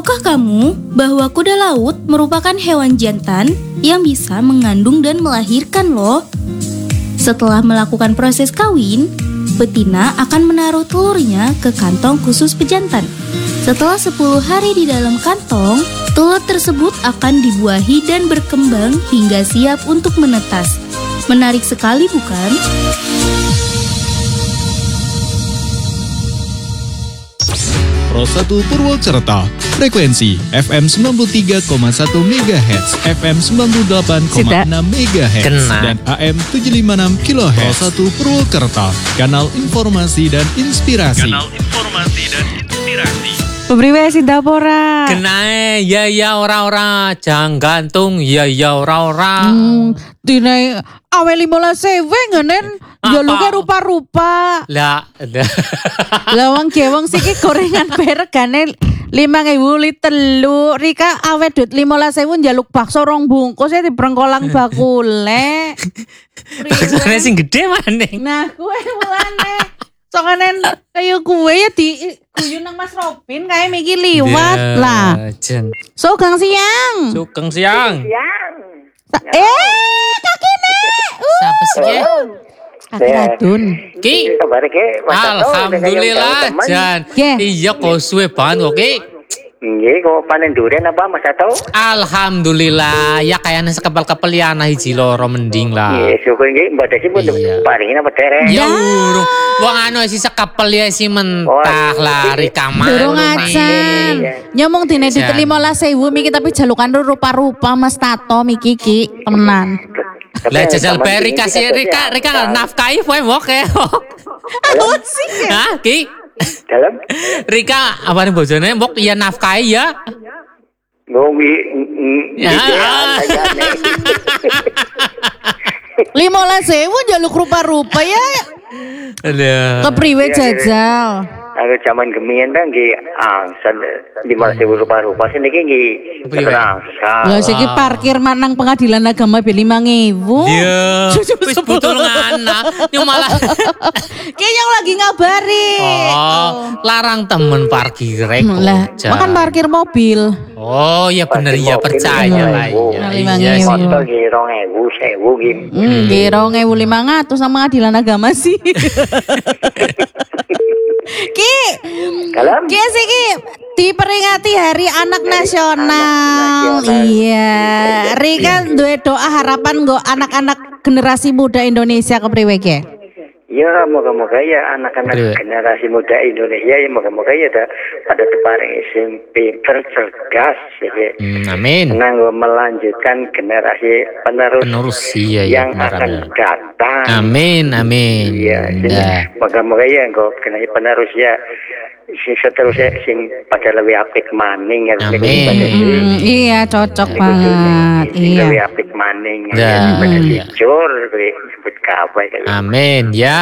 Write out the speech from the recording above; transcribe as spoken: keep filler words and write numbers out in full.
Tahukah kamu bahwa kuda laut merupakan hewan jantan yang bisa mengandung dan melahirkan loh? Setelah melakukan proses kawin, betina akan menaruh telurnya ke kantong khusus pejantan. Setelah sepuluh hari di dalam kantong, telur tersebut akan dibuahi dan berkembang hingga siap untuk menetas. Menarik sekali bukan? Pro satu Purwokerto, frekuensi F M sembilan puluh tiga koma satu megahertz, F M sembilan puluh delapan koma enam megahertz, dan A M tujuh lima enam kilohertz. Pro satu Purwokerto, kanal informasi dan inspirasi. Kanal informasi dan inspirasi. Pepriwe Sindapora. Kenae ya ya ora-ora, jang gantung ya ya ora-ora. Hmm, dinae awe limolas sewe ngenen, jaluke rupa-rupa. Lah, Lawang gewong siki gorengan peregane lima ewu telu. Rika awe dut limolas sewu njaluk bakso rong bungkus e dibrengkolang bakule. baksane sing gede maning. Nah, kuwe mulane. Sokanen kayak kue ya di guyu nang Mas Robin kayak Miki liwat lah. Jen. Sugeng siang. Sugeng siang. Sa- eh, kakine. Uh. Siapa sih ya? Kaki Radun. Ki. Alhamdulillah Jan. Ke? Iya kok suwe banget kok Ki. Nggih, kok panen durian apa Mas Ato? Alhamdulillah ya kayaknya sekepel-kepel ya anak hiji loro mending lah. Nggih, syukur nggih Mbak Desi pun Iya. paringin apa dereng. Ya urung. Wong anu si sekepel ya si mentah lah rikaman. Durung acan. Nyomong dine di limolas sewu Miki tapi jalukan rupa-rupa Mas Tato Miki Ki tenan. Lah jajal bae Rika sih Rika Rika nafkahi poe mok ya. Apa sih? Hah Ki? Dalam? Rika apa nih bojone mbok ya nafkahi ya. Ngowi. Ya. Limolas sewu jaluk rupa-rupa ya. Aduh. Kepriwe jajal. Aku zaman gemian kan nggih angsal lima ribu rupa-rupa sih niki nggih terangsal. Lah siki parkir manang pengadilan agama be lima ewu. Iya. Wis butuh ngana. Yo malah Ki yang lagi ngabari. Oh, larang temen parkir rek. Lah, makan parkir mobil. Oh, iya bener ya percaya lah iya. Lima Iya sih. ewu. Motor nggih rong ewu sewu nggih. Hmm, kira rong ewu lima ratus sama pengadilan agama sih. Ki, Dalam? Ki sih Ki diperingati Hari Anak Nasional. Nasional. Iya, Rika duwe doa harapan nggo anak-anak generasi muda Indonesia kepriwe Ki? Ya, moga-moga ya anak-anak Iya. generasi muda Indonesia ya moga-moga ya ada pada teparing sing pinter cerdas ya. Hmm, amin. Senang melanjutkan generasi penerus, Penerus iya ya. yang akan datang. Amin, amin. Iya, sing Dah. moga-moga ya engko generasi penerus ya sing seterusnya sing pada lebih apik maning ya. Amin. Hmm, iya cocok banget. Sing Iya. lebih apik maning Ya, ya. Pada iya. jujur disebut kabeh. Amin ya.